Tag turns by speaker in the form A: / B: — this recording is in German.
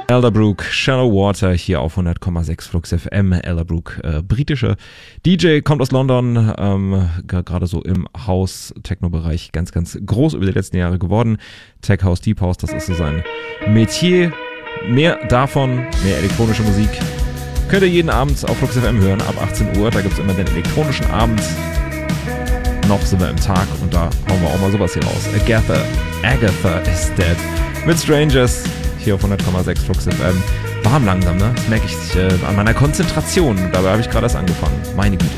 A: Elderbrook, Shallow Water hier auf 100,6 Flux FM. Elderbrook, britische DJ, kommt aus London, gerade so im House-Techno-Bereich ganz, ganz groß über die letzten Jahre geworden. Tech House, Deep House, das ist so sein Metier. Mehr davon, mehr elektronische Musik, könnt ihr jeden Abend auf Flux FM hören, ab 18 Uhr. Da gibt es immer den elektronischen Abend. Noch sind wir im Tag und da hauen wir auch mal sowas hier raus. Agatha is Dead mit Strangers. Hier auf 100,6 Flux FM. Warm langsam, ne? Das merke ich an meiner Konzentration. Dabei habe ich gerade erst angefangen. Meine Güte.